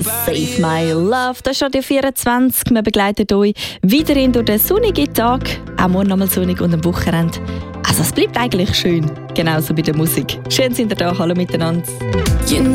Save My Love, das ist Radio 24. Wir begleiten euch weiterhin durch den sonnigen Tag, auch morgen nochmal sonnig und am Wochenende. Also es bleibt eigentlich schön, genauso bei der Musik. Schön sind ihr da, hallo miteinander.